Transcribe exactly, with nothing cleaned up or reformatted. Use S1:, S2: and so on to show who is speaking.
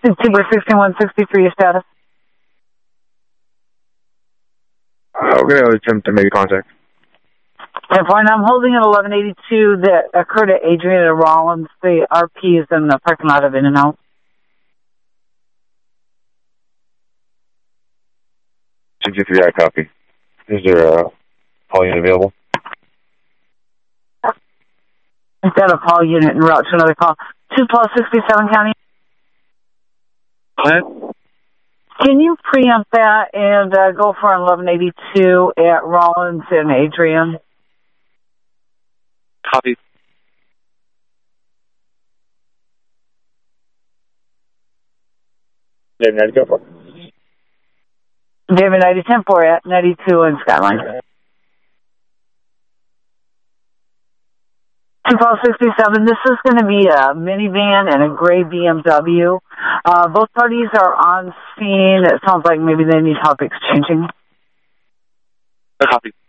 S1: September sixty-one sixty-three, your status?
S2: Uh, we're going to attempt to make contact.
S1: And fine, I'm holding at eleven eighty-two that occurred at Adrian and Rollins. The R P is in the parking lot of In-N-Out.
S2: two two three, I copy. Is there a call unit available?
S1: Instead of call unit en route to another call. two plus sixty-seven County.
S2: Go ahead.
S1: Can you preempt that and uh, go for eleven eighty-two at Rollins and Adrian?
S2: Copy. David ninety, go for it.
S1: David ninety, ten four at ninety-two and Skyline. two twelve sixty-seven, this is going to be a minivan and a gray B M W. Uh, both parties are on scene. It sounds like maybe they need help exchanging.
S2: Copy.